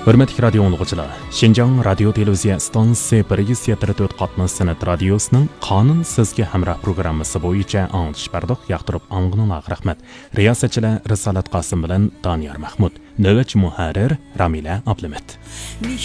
Hürmetli radio anlıqçılar, Şinjan Radio Televiziya Stansiyasi 174 qatnı sənət radiosining Qonun sizga hamroh programmasi bo'yicha anglitish bardoq yoqtirib anglanglar rahmat. Riyosatchilar Risolat Qosim bilan Doniyor Mahmud, navbatchi muharrir Ramila Ablamat.